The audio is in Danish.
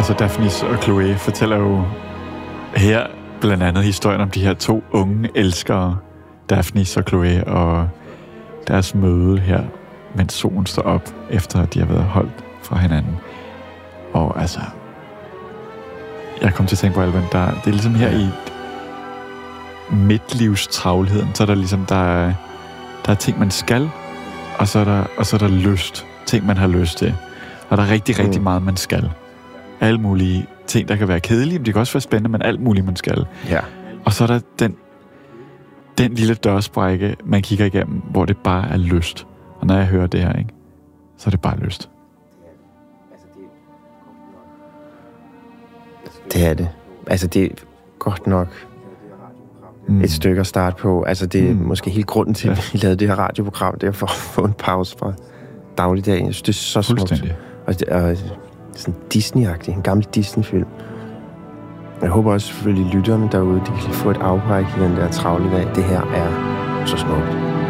Altså Daphnis og Chloe fortæller jo her blandt andet historien om de her 2 unge elskere, Daphnis og Chloe, og deres møde her, mens solen står op, efter de har været holdt fra hinanden. Og altså, jeg kom til at tænke på, Alban, det er ligesom her i midtlivstravlheden, så er der ligesom, der er ting, man skal, og så er der lyst, ting, man har lyst til. Og der er rigtig, rigtig meget, man skal. Alle mulige ting, der kan være kedelige, men det kan også være spændende, men alt muligt, man skal. Ja. Og så er der den lille dørsprække, man kigger igennem, hvor det bare er lyst. Og når jeg hører det her, ikke, så er det bare lyst. Det er det. Altså, det er godt nok et stykke at starte på. Altså, det er måske helt grunden til, at vi lavede det her radioprogram, det er for at få en pause fra dagligdagen. Jeg synes, det er så smukt. Og sådan Disney-agtig, en gammel Disney-film. Jeg håber også selvfølgelig, lytterne derude, de kan få et afbræk i den der travle dag. Det her er så smukt.